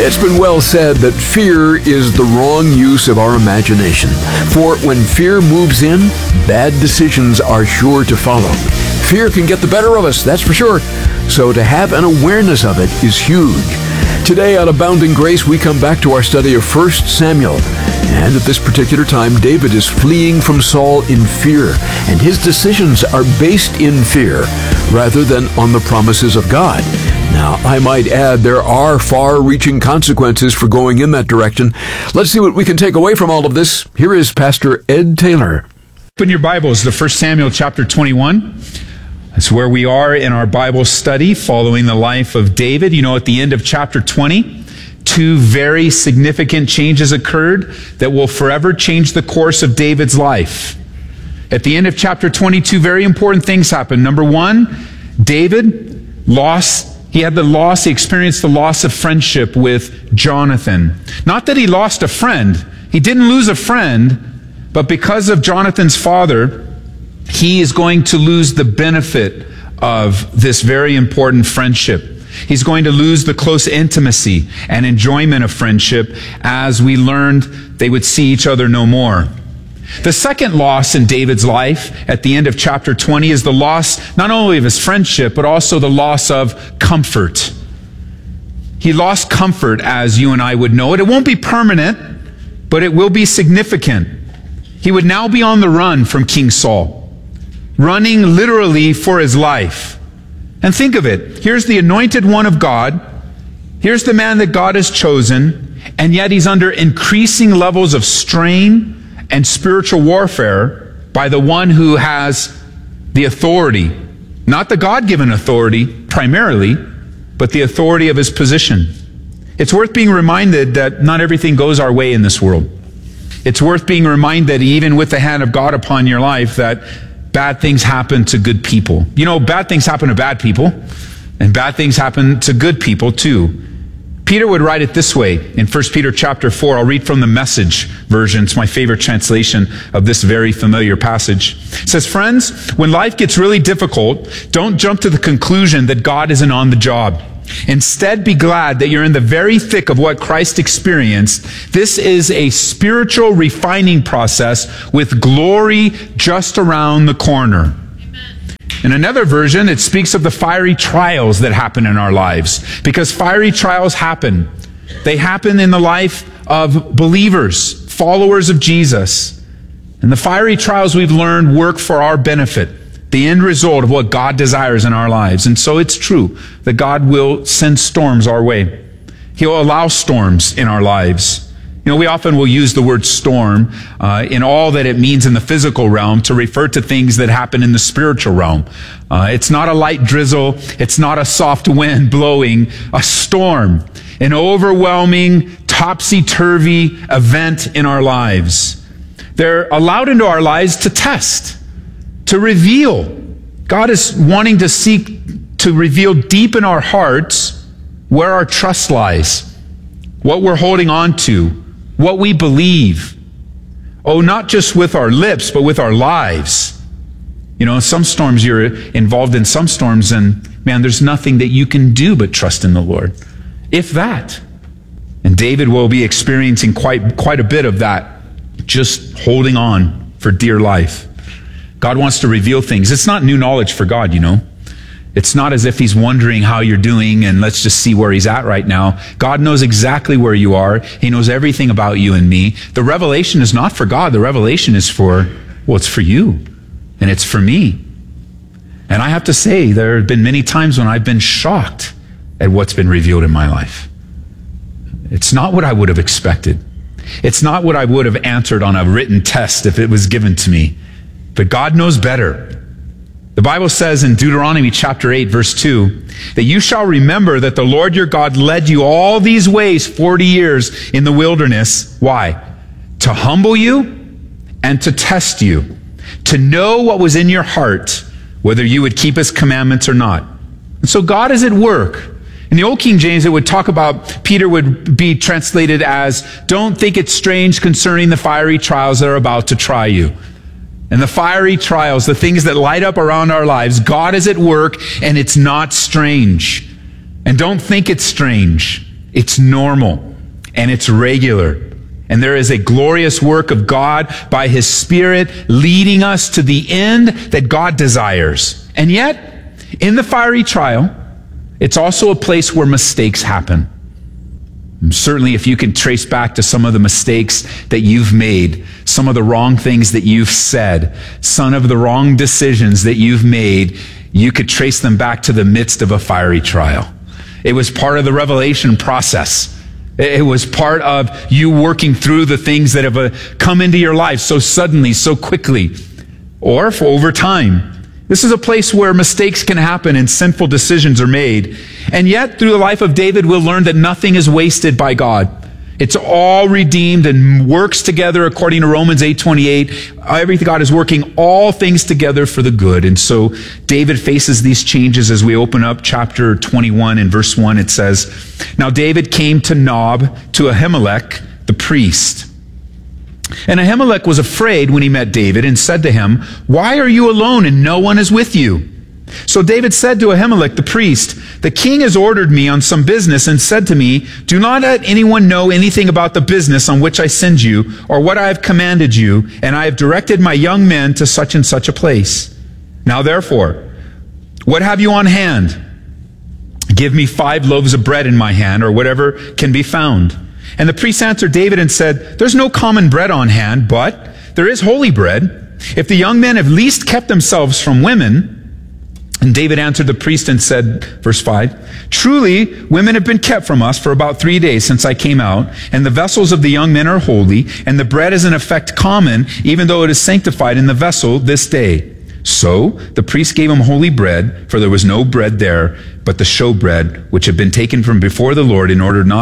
It's been well said that fear is the wrong use of our imagination. For when fear moves in, bad decisions are sure to follow. Fear can get the better of us, that's for sure. So to have an awareness of it is huge. Today on Abounding Grace, we come back to our study of 1 Samuel. And at this particular time, David is fleeing from Saul in fear, and his decisions are based in fear rather than on the promises of God. Now, I might add, there are far-reaching consequences for going in that direction. Let's see what we can take away from all of this. Here is Pastor Ed Taylor. Open your Bibles to 1 Samuel chapter 21. That's where we are in our Bible study following the life of David. You know, at the end of chapter 20, two very significant changes occurred that will forever change the course of David's life. At the end of chapter 22, very important things happened. Number one, David experienced the loss of friendship with Jonathan. Not that he lost a friend. He didn't lose a friend, but because of Jonathan's father, he is going to lose the benefit of this very important friendship. He's going to lose the close intimacy and enjoyment of friendship as we learned they would see each other no more. The second loss in David's life at the end of chapter 20 is the loss not only of his friendship, but also the loss of comfort. He lost comfort, as you and I would know it. It won't be permanent, but it will be significant. He would now be on the run from King Saul, running literally for his life. And think of it. Here's the anointed one of God. Here's the man that God has chosen, and yet he's under increasing levels of strain and spiritual warfare by the one who has the authority, not the God-given authority primarily, but the authority of his position. It's worth being reminded that not everything goes our way in this world. It's worth being reminded, even with the hand of God upon your life, that bad things happen to good people. You know, bad things happen to bad people, and bad things happen to good people too. Peter would write it this way in 1 Peter chapter 4. I'll read from the Message version. It's my favorite translation of this very familiar passage. It says, "Friends, when life gets really difficult, don't jump to the conclusion that God isn't on the job. Instead, be glad that you're in the very thick of what Christ experienced. This is a spiritual refining process with glory just around the corner." In another version, it speaks of the fiery trials that happen in our lives. Because fiery trials happen. They happen in the life of believers, followers of Jesus. And the fiery trials, we've learned, work for our benefit. The end result of what God desires in our lives. And so it's true that God will send storms our way. He'll allow storms in our lives. You know, we often will use the word storm in all that it means in the physical realm to refer to things that happen in the spiritual realm. It's not a light drizzle. It's not a soft wind blowing. A storm, an overwhelming, topsy-turvy event in our lives. They're allowed into our lives to test, to reveal. God is wanting to seek to reveal deep in our hearts where our trust lies, what we're holding on to, what we believe. Oh, not just with our lips, but with our lives. You know, some storms, you're involved in some storms, and man, there's nothing that you can do but trust in the Lord. If that. And David will be experiencing quite a bit of that, just holding on for dear life. God wants to reveal things. It's not new knowledge for God, you know. It's not as if he's wondering how you're doing and let's just see where he's at right now. God knows exactly where you are. He knows everything about you and me. The revelation is not for God. The revelation is it's for you. And it's for me. And I have to say, there have been many times when I've been shocked at what's been revealed in my life. It's not what I would have expected. It's not what I would have answered on a written test if it was given to me. But God knows better. The Bible says in Deuteronomy chapter 8, verse 2, that you shall remember that the Lord your God led you all these ways 40 years in the wilderness. Why? To humble you and to test you, to know what was in your heart, whether you would keep his commandments or not. And so God is at work. In the Old King James, it would talk about, Peter would be translated as, don't think it's strange concerning the fiery trials that are about to try you. And the fiery trials, the things that light up around our lives, God is at work, and it's not strange. And don't think it's strange. It's normal and it's regular. And there is a glorious work of God by His Spirit leading us to the end that God desires. And yet, in the fiery trial, it's also a place where mistakes happen. And certainly, if you can trace back to some of the mistakes that you've made, some of the wrong things that you've said, some of the wrong decisions that you've made, you could trace them back to the midst of a fiery trial. It was part of the revelation process. It was part of you working through the things that have come into your life so suddenly, so quickly, or for over time. This is a place where mistakes can happen and sinful decisions are made. And yet, through the life of David, we'll learn that nothing is wasted by God. It's all redeemed and works together according to Romans 8:28. Everything, God is working all things together for the good. And so David faces these changes as we open up chapter 21 in verse 1. It says, "Now David came to Nob to Ahimelech the priest. And Ahimelech was afraid when he met David and said to him, 'Why are you alone and no one is with you?' So David said to Ahimelech the priest, 'The king has ordered me on some business and said to me, do not let anyone know anything about the business on which I send you or what I have commanded you, and I have directed my young men to such and such a place. Now therefore, what have you on hand? Give me 5 loaves of bread in my hand, or whatever can be found.' And the priest answered David and said, 'There's no common bread on hand, but there is holy bread. If the young men have least kept themselves from women,' and David answered the priest and said, verse 5, 'Truly, women have been kept from us for about 3 days since I came out, and the vessels of the young men are holy, and the bread is in effect common, even though it is sanctified in the vessel this day.' So the priest gave him holy bread, for there was no bread there, but the showbread, which had been taken from before the Lord in order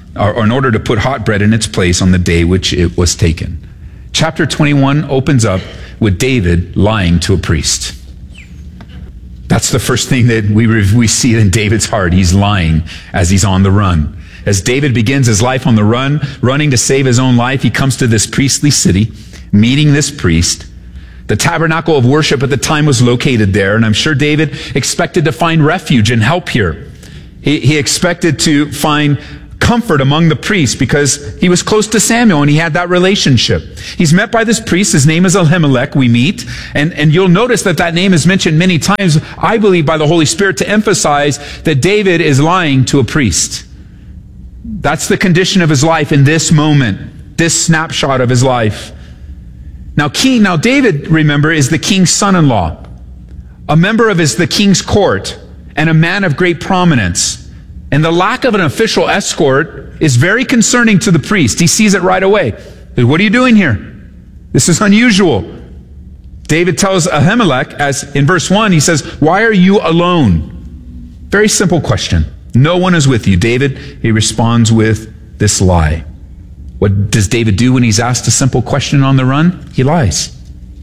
to put hot bread in its place on the day which it was taken." Chapter 21 opens up with David lying to a priest. That's the first thing that we see in David's heart. He's lying as he's on the run. As David begins his life on the run, running to save his own life, he comes to this priestly city, meeting this priest. The tabernacle of worship at the time was located there, and I'm sure David expected to find refuge and help here. He expected to find comfort among the priests because he was close to Samuel and he had that relationship. He's met by this priest. His name is Ahimelech, we meet. And you'll notice that name is mentioned many times, I believe, by the Holy Spirit to emphasize that David is lying to a priest. That's the condition of his life in this moment, this snapshot of his life. Now David, remember, is the king's son-in-law, a member of the king's court, and a man of great prominence. And the lack of an official escort is very concerning to the priest. He sees it right away. What are you doing here? This is unusual. David tells Ahimelech, as in verse 1, he says, "Why are you alone?" Very simple question. No one is with you. David, he responds with this lie. What does David do when he's asked a simple question on the run? He lies.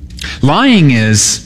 Lying is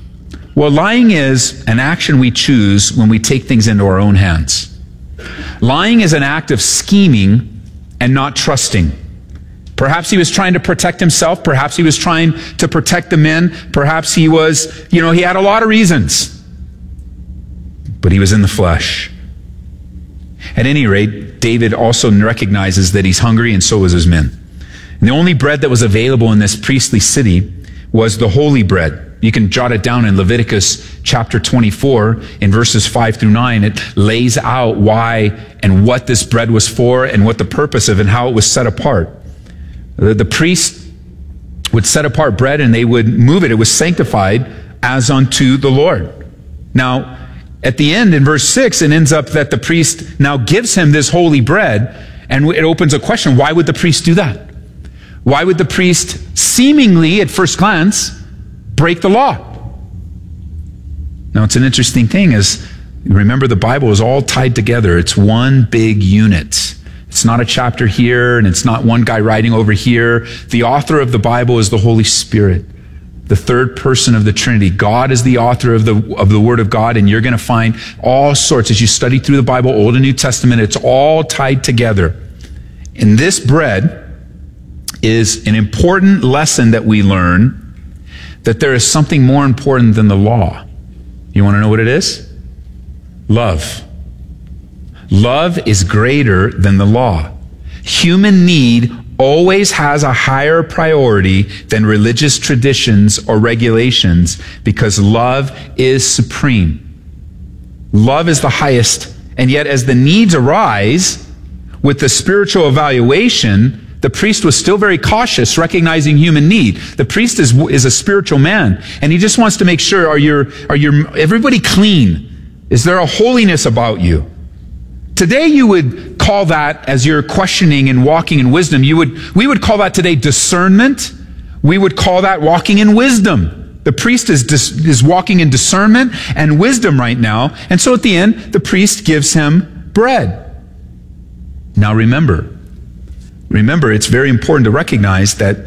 an action we choose when we take things into our own hands. Lying is an act of scheming and not trusting. Perhaps he was trying to protect himself. Perhaps he was trying to protect the men. Perhaps he was, he had a lot of reasons. But he was in the flesh. At any rate, David also recognizes that he's hungry, and so was his men. And the only bread that was available in this priestly city was the holy bread. You can jot it down in Leviticus chapter 24 in verses 5 through 9. It lays out why and what this bread was for and what the purpose of it and how it was set apart. The priest would set apart bread and they would move it. It was sanctified as unto the Lord. Now, at the end in verse 6, it ends up that the priest now gives him this holy bread, and it opens a question. Why would the priest do that? Why would the priest seemingly, at first glance, break the law? Now, it's an interesting thing is, remember, the Bible is all tied together. It's one big unit. It's not a chapter here, and it's not one guy writing over here. The author of the Bible is the Holy Spirit, the third person of the Trinity. God is the author of the Word of God, and you're going to find all sorts, as you study through the Bible, Old and New Testament, it's all tied together. And this bread is an important lesson that we learn, that there is something more important than the law. You want to know what it is? Love. Love is greater than the law. Human need always has a higher priority than religious traditions or regulations because love is supreme. Love is the highest. And yet as the needs arise with the spiritual evaluation, the priest was still very cautious, recognizing human need. The priest is a spiritual man, and he just wants to make sure, are everybody clean? Is there a holiness about you? Today you would call that, as you're questioning and walking in wisdom, we would call that today discernment. We would call that walking in wisdom. The priest is walking in discernment and wisdom right now, and so at the end, the priest gives him bread. Now remember, it's very important to recognize that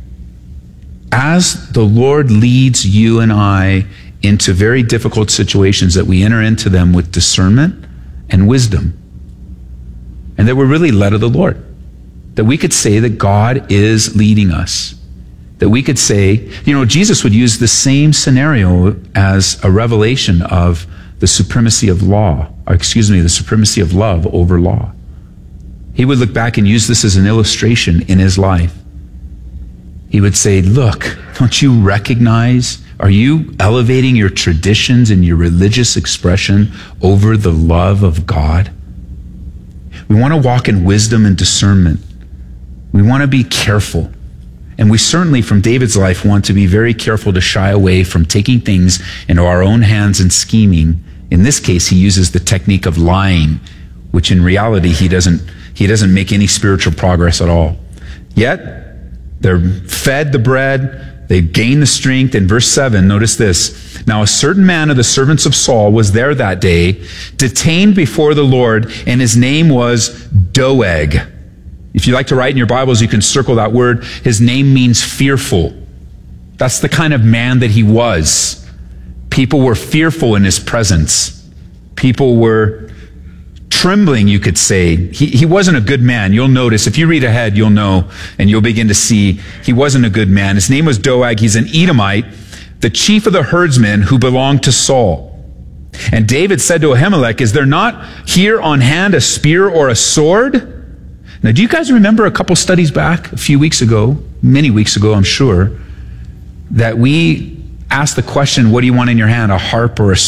as the Lord leads you and I into very difficult situations, that we enter into them with discernment and wisdom, and that we're really led of the Lord, that we could say that God is leading us, that we could say, Jesus would use the same scenario as a revelation of the supremacy of the supremacy of love over law. He would look back and use this as an illustration in his life. He would say, look, don't you recognize, are you elevating your traditions and your religious expression over the love of God? We want to walk in wisdom and discernment. We want to be careful. And we certainly, from David's life, want to be very careful to shy away from taking things into our own hands and scheming. In this case, he uses the technique of lying, which in reality, he doesn't make any spiritual progress at all. Yet, they're fed the bread, they gain the strength. In verse 7, notice this. Now a certain man of the servants of Saul was there that day, detained before the Lord, and his name was Doeg. If you like to write in your Bibles, you can circle that word. His name means fearful. That's the kind of man that he was. People were fearful in his presence. People were trembling, you could say. He wasn't a good man. You'll notice, if you read ahead, you'll know, and you'll begin to see he wasn't a good man. His name was Doeg. He's an Edomite, the chief of the herdsmen who belonged to Saul. And David said to Ahimelech, is there not here on hand a spear or a sword? Now, do you guys remember a couple studies back, a few weeks ago, many weeks ago, I'm sure, that we asked the question, what do you want in your hand, a harp or a